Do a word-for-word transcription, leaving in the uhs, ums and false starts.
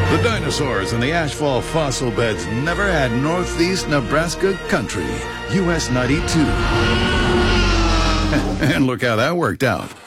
The dinosaurs in the ashfall fossil beds never had northeast Nebraska country. U S ninety-two. And look how that worked out.